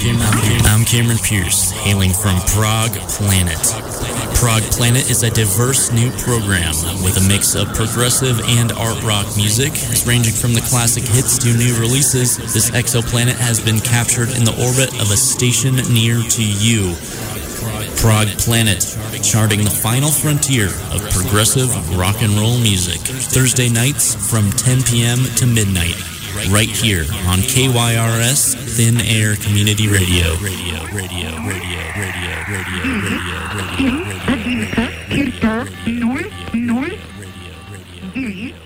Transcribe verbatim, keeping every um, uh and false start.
Cameron, I'm Cameron Pierce, hailing from Prog Planet. Prog Planet is a diverse new program with a mix of progressive and art rock music, ranging from the classic hits to new releases. This exoplanet has been captured in the orbit of a station near to you. Prog Planet, charting the final frontier of progressive rock and roll music. Thursday nights from ten p.m. to midnight, right here on K Y R S Thin Air Community Radio. Radio, radio, radio, radio, radio, radio, radio, radio, radio, radio, radio, radio, radio, radio, radio, radio, radio, radio,